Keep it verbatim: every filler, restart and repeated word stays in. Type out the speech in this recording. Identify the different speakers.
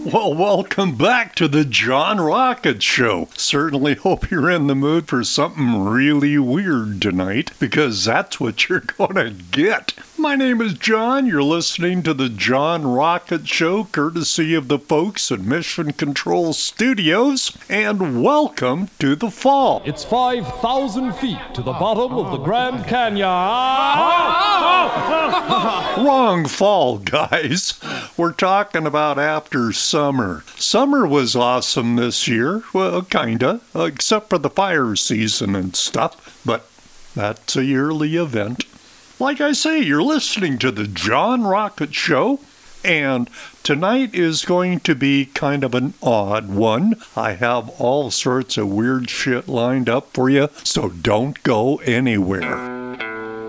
Speaker 1: Well, welcome back to the John Rocket Show. Certainly hope you're in the mood for something really weird tonight, because that's what you're gonna get. My name is John. You're listening to the John Rocket Show, courtesy of the folks at Mission Control Studios, and welcome to the fall.
Speaker 2: It's five thousand feet to the bottom of the Grand Canyon.
Speaker 1: Wrong fall, guys. We're talking about after summer. Summer was awesome this year. Well, kinda, except for the fire season and stuff, but that's a yearly event. Like I say, you're listening to the John Rocket Show, and tonight is going to be kind of an odd one. I have all sorts of weird shit lined up for you, so don't go anywhere.